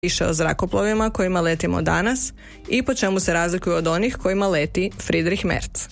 više o zrakoplovima kojima letimo danas i po čemu se razlikuju od onih kojima leti Friedrich Merz.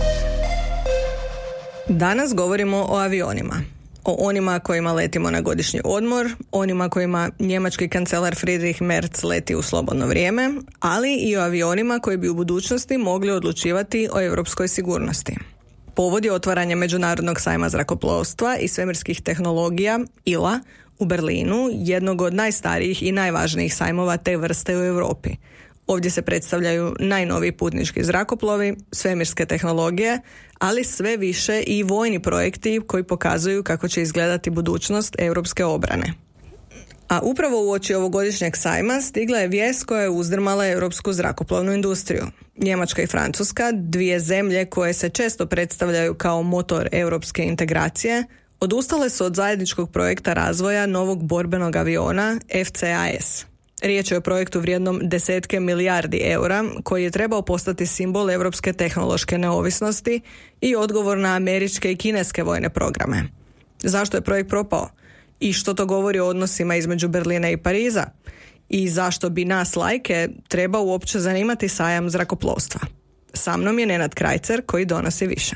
Danas govorimo o avionima. O onima kojima letimo na godišnji odmor, onima kojima njemački kancelar Friedrich Merz leti u slobodno vrijeme, ali i o avionima koji bi u budućnosti mogli odlučivati o europskoj sigurnosti. Povod je otvaranje Međunarodnog sajma zrakoplovstva i svemirskih tehnologija, ILA, u Berlinu, jednog od najstarijih i najvažnijih sajmova te vrste u Europi. Ovdje se predstavljaju najnoviji putnički zrakoplovi, svemirske tehnologije, ali sve više i vojni projekti koji pokazuju kako će izgledati budućnost europske obrane. A upravo uoči ovogodišnjeg sajma stigla je vijest koja je uzdrmala europsku zrakoplovnu industriju. Njemačka i Francuska, dvije zemlje koje se često predstavljaju kao motor europske integracije, odustale su od zajedničkog projekta razvoja novog borbenog aviona FCAS. Riječ je o projektu vrijednom desetke milijardi eura koji je trebao postati simbol europske tehnološke neovisnosti i odgovor na američke i kineske vojne programe. Zašto je projekt propao? I što to govori o odnosima između Berlina i Pariza? I zašto bi nas lajke trebao uopće zanimati sajam zrakoplovstva? Sa mnom je Nenad Krajcer koji donosi više.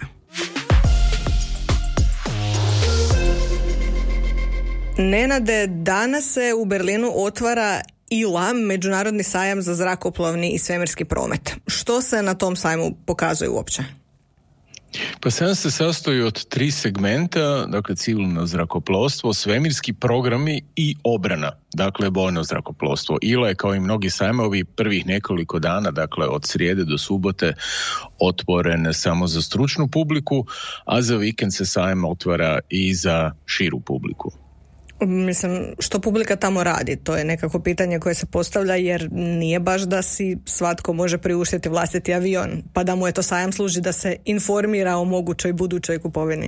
Nenade, danas se u Berlinu otvara ILA, Međunarodni sajam za zrakoplovni i svemirski promet. Što se na tom sajmu pokazuje uopće? Pa sajam se sastoji od 3 segmenta, dakle civilno zrakoplovstvo, svemirski programi i obrana, dakle vojno zrakoplovstvo. ILA je kao i mnogi sajmovi prvih nekoliko dana, dakle od srijede do subote, otvoren samo za stručnu publiku, a za vikend se sajam otvara i za širu publiku. Mislim, što publika tamo radi? To je nekako pitanje koje se postavlja jer nije baš da si svatko može priuštiti vlastiti avion, pa da mu je to sajam služi da se informira o mogućoj budućoj kupovini.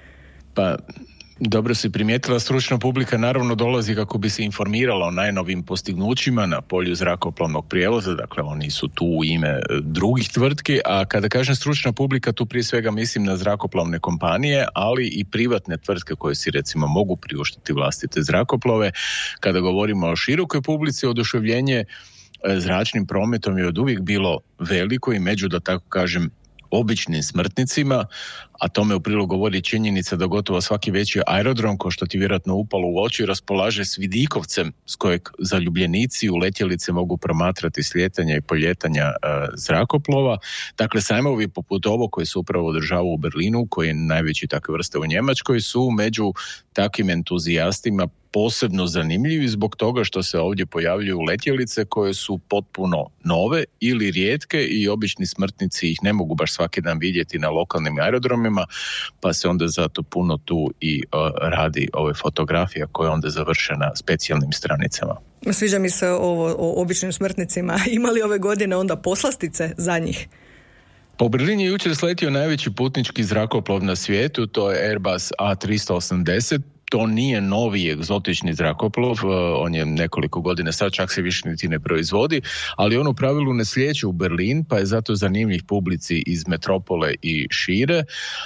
Pa dobro si primijetila, stručna publika naravno dolazi kako bi se informirala o najnovim postignućima na polju zrakoplovnog prijevoza, dakle oni su tu u ime drugih tvrtki, a kada kažem stručna publika, tu prije svega mislim na zrakoplovne kompanije, ali i privatne tvrtke koje si recimo mogu priuštiti vlastite zrakoplove. Kada govorimo o širokoj publici, oduševljenje zračnim prometom je od uvijek bilo veliko i među, da tako kažem, običnim smrtnicima, a tome u prilog govori činjenica da gotovo svaki veći aerodrom, ko što ti vjerojatno upalo u oči, raspolaže s vidikovcem s kojeg zaljubljenici u letjelice mogu promatrati slijetanja i poljetanja zrakoplova. Dakle, sajmovi poput ovo koji se upravo održavaju u Berlinu, koji je najveći takve vrste u Njemačkoj, su među takvim entuzijastima posebno zanimljivi zbog toga što se ovdje pojavljuju letjelice koje su potpuno nove ili rijetke i obični smrtnici ih ne mogu baš svaki dan vidjeti na lokalnim aerodromima, pa se onda zato puno tu i radi ove fotografije koje onda završe na specijalnim stranicama. Sviđa mi se ovo o običnim smrtnicima. Imali ove godine onda poslastice za njih? Po Berlinu je jučer sletio najveći putnički zrakoplov na svijetu, to je Airbus A380. To nije novi egzotični zrakoplov, on je nekoliko godina sad, čak se više niti ne proizvodi, ali on u pravilu ne slijeće u Berlin, pa je zato zanimljiv publici iz metropole i šire.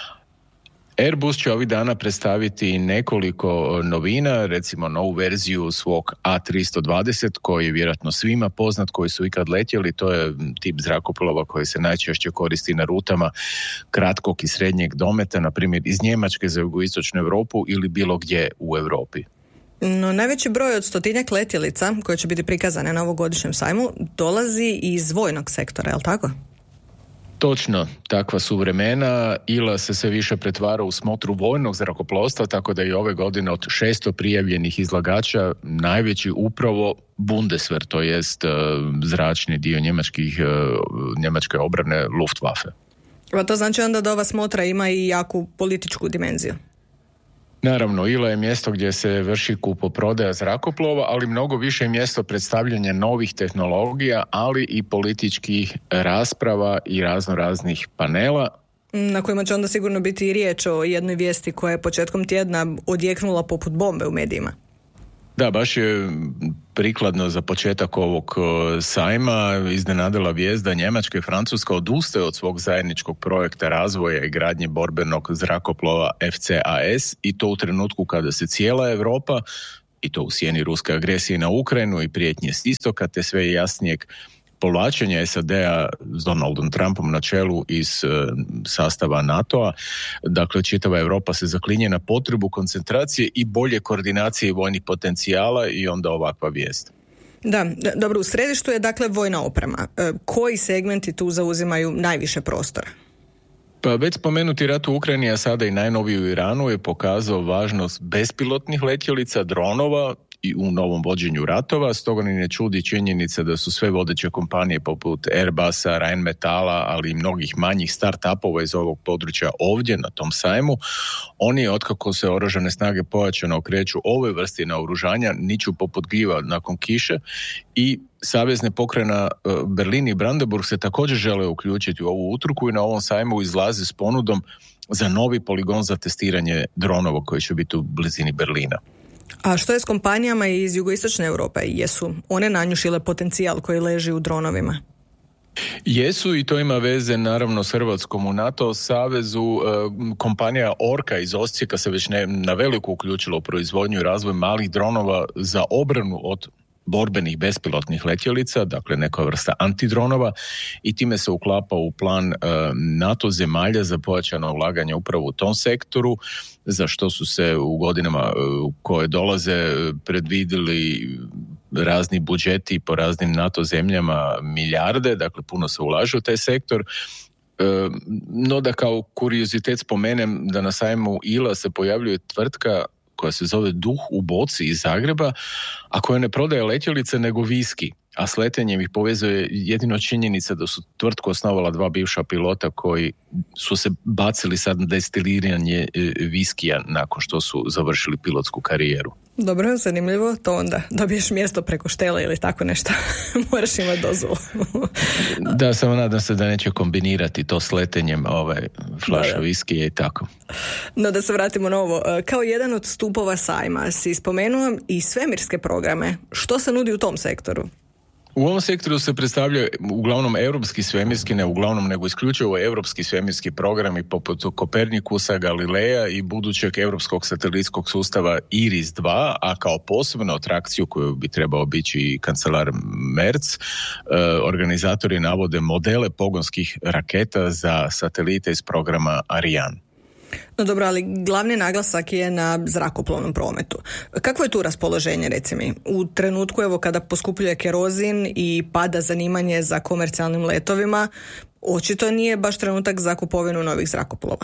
Airbus će ovih dana predstaviti nekoliko novina, recimo novu verziju svog A320 koji je vjerojatno svima poznat, koji su ikad letjeli. To je tip zrakoplova koji se najčešće koristi na rutama kratkog i srednjeg dometa, na primjer iz Njemačke za jugoistočnu Europu ili bilo gdje u Europi. No, najveći broj od 100-tinjak letjelica koje će biti prikazane na ovogodišnjem sajmu dolazi iz vojnog sektora, je li tako? Točno, takva su vremena. ILA se sve više pretvara u smotru vojnog zrakoplovstva, tako da je ove godine od 600 prijavljenih izlagača najveći upravo Bundeswehr, to jest zračni dio njemačke obrane Luftwaffe. A to znači onda da ova smotra ima i jaku političku dimenziju? Naravno, ILA je mjesto gdje se vrši kupoprodaja zrakoplova, ali mnogo više je mjesto predstavljanja novih tehnologija, ali i političkih rasprava i raznoraznih panela. Na kojima će onda sigurno biti i riječ o jednoj vijesti koja je početkom tjedna odjeknula poput bombe u medijima. Da, baš je prikladno za početak ovog sajma iznenadila vijest da Njemačka i Francuska odustaju od svog zajedničkog projekta razvoja i gradnje borbenog zrakoplova FCAS i to u trenutku kada se cijela Europa i to u sjeni ruske agresije na Ukrajinu i prijetnje s istoka, te sve jasnijeg povlačenja SAD-a s Donaldom Trumpom na čelu iz sastava NATO-a. Dakle, čitava Europa se zaklinje na potrebu koncentracije i bolje koordinacije vojnih potencijala i onda ovakva vijest. Da, dobro, u središtu je dakle vojna oprema. Koji segmenti tu zauzimaju najviše prostora? Pa već spomenuti rat u Ukrajini, a sada i najnoviji u Iranu, je pokazao važnost bespilotnih letjelica, dronova i u novom vođenju ratova, stoga ni ne čudi činjenica da su sve vodeće kompanije poput Airbusa, Rheinmetalla, ali i mnogih manjih start-upova iz ovog područja ovdje na tom sajmu. Oni, otkako se oružane snage pojačano okreću ovoj vrsti naoružanja, niču poput gljiva nakon kiše i savezne pokrajina Berlin i Brandenburg se također žele uključiti u ovu utrku i na ovom sajmu izlazi s ponudom za novi poligon za testiranje dronova koji će biti u blizini Berlina. A što je s kompanijama iz jugoistočne Europe? Jesu one nanjušile potencijal koji leži u dronovima? Jesu, i to ima veze naravno s Hrvatskom u NATO savezu. Kompanija Orka iz Osijeka se već na veliko uključila u proizvodnju i razvoj malih dronova za obranu od borbenih bespilotnih letjelica, dakle neka vrsta antidronova, i time se uklapa u plan NATO zemalja za pojačano ulaganje upravo u tom sektoru, za što su se u godinama koje dolaze predvidili razni budžeti po raznim NATO zemljama, milijarde, dakle puno se ulaže u taj sektor. No da kao kuriozitet spomenem da na sajmu ILA se pojavljuje tvrtka koja se zove Duh u boci iz Zagreba, a koja ne prodaje letjelice nego viski, a s letenjem ih povezuje jedino činjenica da su tvrtku osnovala dva bivša pilota koji su se bacili sad na destiliranje viskija nakon što su završili pilotsku karijeru. Dobro, zanimljivo, to onda dobiješ mjesto preko štele ili tako nešto, moraš imati dozvolu. Da, samo nadam se da neće kombinirati to s letenjem flaša viskija i tako. No da se vratimo na ovo, kao jedan od stupova sajma si spomenuo i svemirske programe. Što se nudi u tom sektoru? U ovom sektoru se predstavljaju uglavnom europski svemirski, ne uglavnom nego isključivo europski svemirski programi poput Kopernikusa, Galileja i budućeg europskog satelitskog sustava IRIS-2, a kao posebnu atrakciju koju bi trebao biti kancelar Merz, organizatori navode modele pogonskih raketa za satelite iz programa Ariane. No dobro, ali glavni naglasak je na zrakoplovnom prometu. Kakvo je tu raspoloženje, reci mi? U trenutku evo kada poskupljuje kerozin i pada zanimanje za komercijalnim letovima, očito nije baš trenutak za kupovinu novih zrakoplova.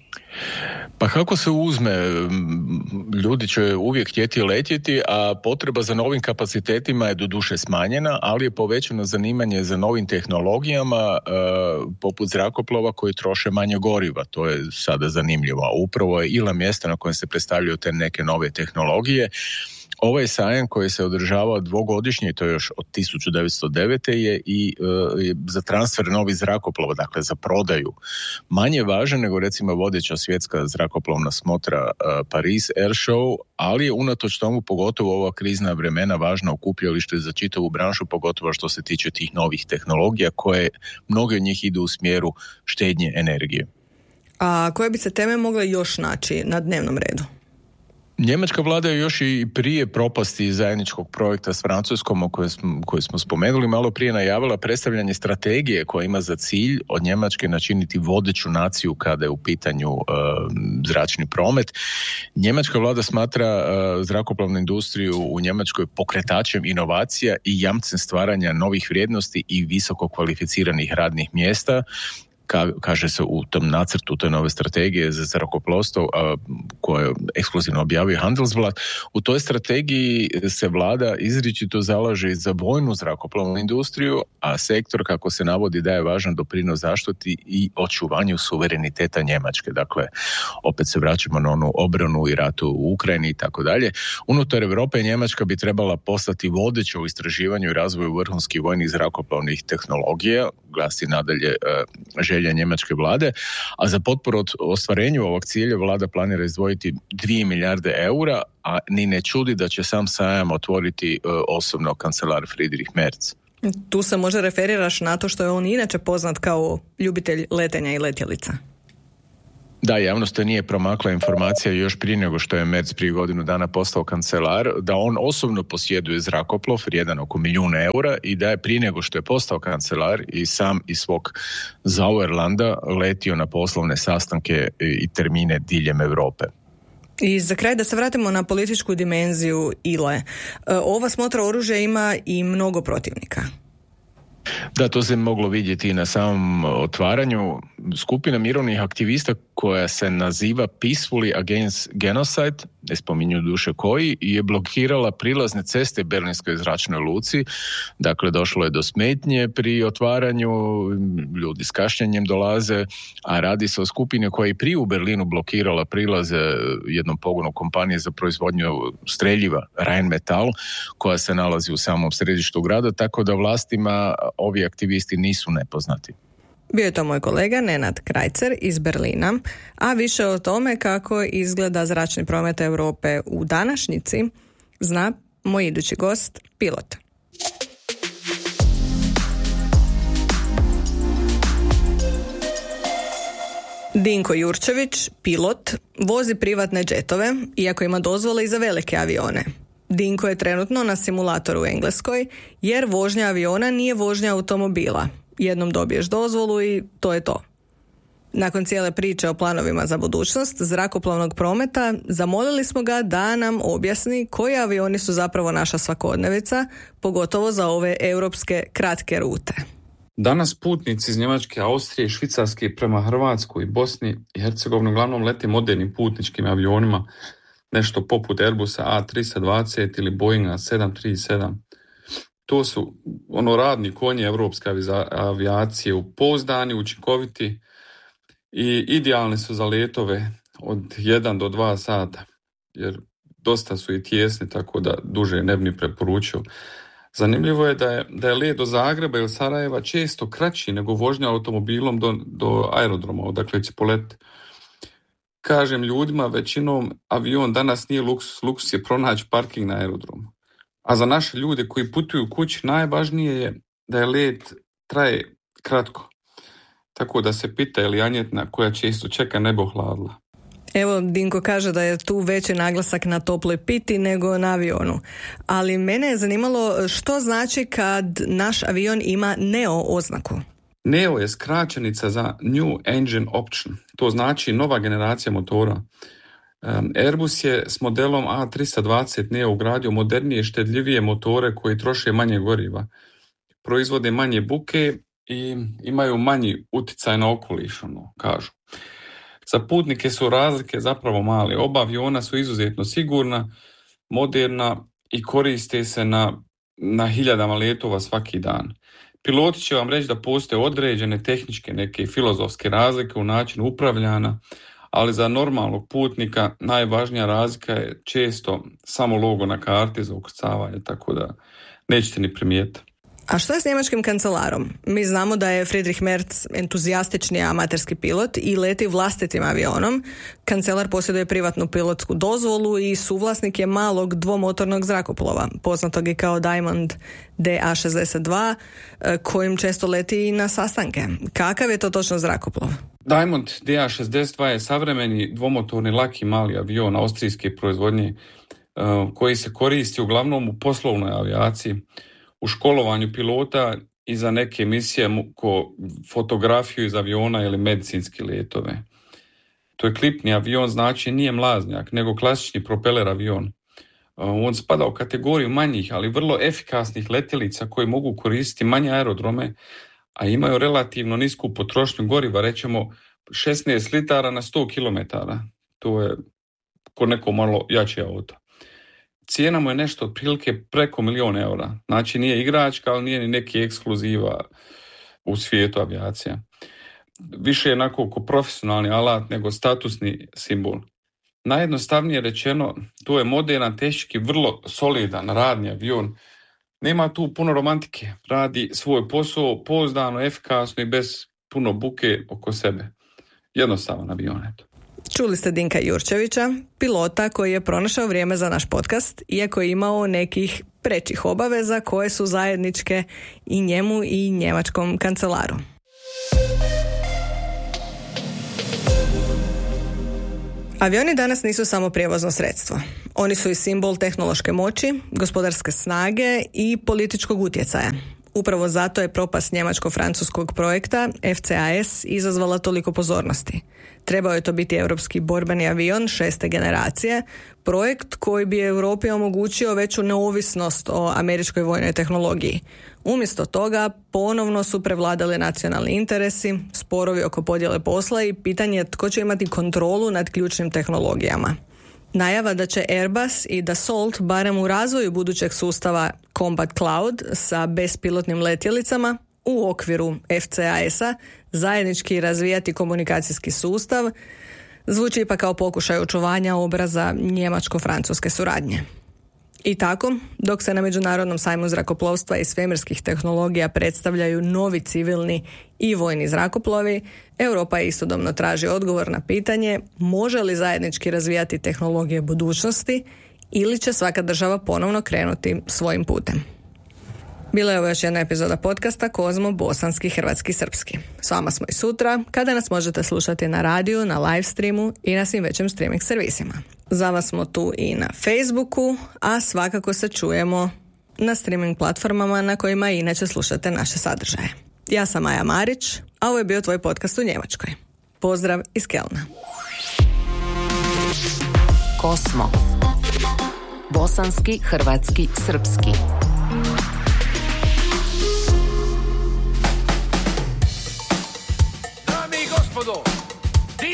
Pa kako se uzme, ljudi će uvijek htjeti letjeti, a potreba za novim kapacitetima je doduše smanjena, ali je povećano zanimanje za novim tehnologijama poput zrakoplova koji troše manje goriva. To je sada zanimljivo. Upravo je ILA mjesto na kojem se predstavljaju te neke nove tehnologije. Ovaj sajam koji se održava dvogodišnje, to je još od 1909. je i za transfer novih zrakoplova, dakle za prodaju. Manje važan nego recimo vodeća svjetska zrakoplovna smotra Paris Air Show, ali je unatoč tomu pogotovo ova krizna vremena važno okupljalište za čitavu branšu, pogotovo što se tiče tih novih tehnologija koje mnoge od njih idu u smjeru štednje energije. A koje bi se teme mogle još naći na dnevnom redu? Njemačka vlada je još i prije propasti zajedničkog projekta s Francuskom, o kojoj smo spomenuli malo prije, najavila predstavljanje strategije koja ima za cilj od Njemačke načiniti vodeću naciju kada je u pitanju zračni promet. Njemačka vlada smatra zrakoplovnu industriju u Njemačkoj pokretačem inovacija i jamcem stvaranja novih vrijednosti i visoko kvalificiranih radnih mjesta. Kaže se u tom nacrtu te nove strategije za zrakoplovstvo koje je ekskluzivno objavio Handelsblatt. U toj strategiji se vlada izričito zalaže za vojnu zrakoplovnu industriju, a sektor, kako se navodi, daje važan doprinos zaštiti i očuvanju suvereniteta Njemačke. Dakle, opet se vraćamo na onu obranu i ratu u Ukrajini i tako dalje. Unutar Europe Njemačka bi trebala postati vodeća u istraživanju i razvoju vrhunskih vojnih zrakoplovnih tehnologija, glasi nadalje želja njemačke vlade, a za potporu ostvarenju ovog cilja vlada planira izdvojiti 2 milijarde eura, a ni ne čudi da će sam sajam otvoriti osobno kancelar Friedrich Merz. Tu se možda referiraš na to što je on inače poznat kao ljubitelj letenja i letjelica. Da, javnost nije promakla informacija još prije nego što je Merz prije godinu dana postao kancelar, da on osobno posjeduje zrakoplov vrijedan oko €1.000.000 i da je prije nego što je postao kancelar i sam iz svog Sauerlanda letio na poslovne sastanke i termine diljem Europe. I za kraj da se vratimo na političku dimenziju ILE. Ova smotra oružja ima i mnogo protivnika. Da, to se moglo vidjeti i na samom otvaranju. Skupina mirovnih aktivista koja se naziva Peacefully Against Genocide, ne spominju duše koji, je blokirala prilazne ceste Berlinskoj zračnoj luci. Dakle, došlo je do smetnje pri otvaranju, ljudi s kašnjenjem dolaze, a radi se o skupini koja je prije u Berlinu blokirala prilaze jednom pogonu kompanije za proizvodnju streljiva Rheinmetall, koja se nalazi u samom središtu grada, tako da vlastima ovi aktivisti nisu nepoznati. Bio je to moj kolega Nenad Krajcer iz Berlina, a više o tome kako izgleda zračni promet Europe u današnjici zna moj idući gost, pilot. Dinko Jurčević, pilot, vozi privatne džetove, iako ima dozvole i za velike avione. Dinko je trenutno na simulatoru u Engleskoj, jer vožnja aviona nije vožnja automobila. Jednom dobiješ dozvolu i to je to. Nakon cijele priče o planovima za budućnost zrakoplovnog prometa, zamolili smo ga da nam objasni koji avioni su zapravo naša svakodnevica, pogotovo za ove europske kratke rute. Danas putnici iz Njemačke, Austrije i Švicarske prema Hrvatskoj i Bosni i Hercegovini uglavnom lete modernim putničkim avionima, nešto poput Airbusa A320 ili Boeinga 737. To su radni konji europske avijacije, pouzdani, učinkoviti i idealni su za letove od 1 do 2 sata, jer dosta su i tijesni, tako da duže ne bi ni preporučio. Zanimljivo je da je let do Zagreba ili Sarajeva često kraći nego vožnja automobilom do aerodroma, odakle će poletiti. Kažem ljudima, većinom avion danas nije luks je pronaći parking na aerodromu. A za naše ljude koji putuju kući najvažnije je da je let traje kratko. Tako da se pita je li janjetina koja često čeka nebo hladila. Evo, Dinko kaže da je tu veći naglasak na toploj piti nego na avionu. Ali mene je zanimalo što znači kad naš avion ima NEO oznaku. NEO je skraćenica za New Engine Option. To znači nova generacija motora. Airbus je s modelom A320 NEO ugradio modernije i štedljivije motore koji troše manje goriva, proizvode manje buke i imaju manji utjecaj na okoliš, kažu. Za putnike su razlike zapravo male. Oba aviona su izuzetno sigurna, moderna i koriste se na hiljadama letova svaki dan. Piloti će vam reći da postoje određene tehničke, neke filozofske razlike u načinu upravljanja, ali za normalnog putnika najvažnija razlika je često samo logo na karti za ukrcavanje, tako da nećete ni primijetiti. A što je s njemačkim kancelarom? Mi znamo da je Friedrich Merz entuzijastični amaterski pilot i leti vlastitim avionom. Kancelar posjeduje privatnu pilotsku dozvolu i suvlasnik je malog dvomotornog zrakoplova, poznatog i kao Diamond DA-62, kojim često leti na sastanke. Kakav je to točno zrakoplov? Diamond DA-62 je savremeni dvomotorni laki mali avion austrijske proizvodnje koji se koristi uglavnom u poslovnoj avijaciji, u školovanju pilota i za neke misije ko fotografiju iz aviona ili medicinske letove. To je klipni avion, znači nije mlaznjak, nego klasični propeler avion. On spada u kategoriju manjih, ali vrlo efikasnih letjelica koji mogu koristiti manje aerodrome, a imaju relativno nisku potrošnju goriva, rećemo 16 litara na 100 km. To je kod neko malo jače auto. Cijena mu je nešto otprilike preko €1.000.000. Znači nije igračka, ali nije ni neki ekskluziva u svijetu avijacija. Više je onako ko profesionalni alat nego statusni simbol. Najjednostavnije rečeno, to je moderan, tehnički, vrlo solidan radni avion. Nema tu puno romantike. Radi svoj posao pouzdano, efikasno i bez puno buke oko sebe. Jednostavan avion, eto. Čuli ste Dinka Jurčevića, pilota koji je pronašao vrijeme za naš podcast, iako je imao nekih prečih obaveza koje su zajedničke i njemu i njemačkom kancelaru. Avioni danas nisu samo prijevozno sredstvo. Oni su i simbol tehnološke moći, gospodarske snage i političkog utjecaja. Upravo zato je propast njemačko-francuskog projekta FCAS izazvala toliko pozornosti. Trebao je to biti europski borbeni avion 6. generacije, projekt koji bi Europi omogućio veću neovisnost o američkoj vojnoj tehnologiji. Umjesto toga ponovno su prevladali nacionalni interesi, sporovi oko podjele posla i pitanje tko će imati kontrolu nad ključnim tehnologijama. Najava da će Airbus i Dassault barem u razvoju budućeg sustava Combat Cloud sa bespilotnim letjelicama u okviru FCAS-a zajednički razvijati komunikacijski sustav zvuči ipak kao pokušaj očuvanja obraza njemačko-francuske suradnje. I tako, dok se na Međunarodnom sajmu zrakoplovstva i svemirskih tehnologija predstavljaju novi civilni i vojni zrakoplovi, Europa istodobno traži odgovor na pitanje može li zajednički razvijati tehnologije budućnosti ili će svaka država ponovno krenuti svojim putem. Bila je ovo još jedna epizoda podcasta Kozmo, bosanski, hrvatski, srpski. S vama smo i sutra, kada nas možete slušati na radiju, na live streamu i na svim većim streaming servisima. Za vas smo tu i na Facebooku, a svakako se čujemo na streaming platformama na kojima inače slušate naše sadržaje. Ja sam Maja Marić, a ovo je bio tvoj podcast u Njemačkoj. Pozdrav iz Kelna. Kosmo. Bosanski, hrvatski, srpski.